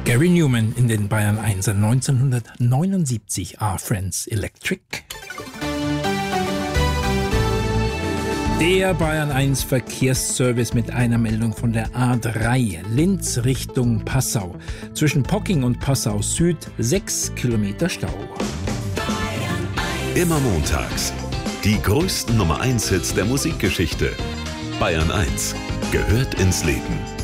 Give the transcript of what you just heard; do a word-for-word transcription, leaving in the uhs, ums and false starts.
Gary Numan in den Bayern eins neunzehnhundertneunundsiebzig, Our Friends Electric. Der Bayern eins Verkehrsservice mit einer Meldung von der A drei, Linz Richtung Passau. Zwischen Pocking und Passau Süd sechs Kilometer Stau. Immer montags. Die größten Nummer eins Hits der Musikgeschichte. Bayern eins gehört ins Leben.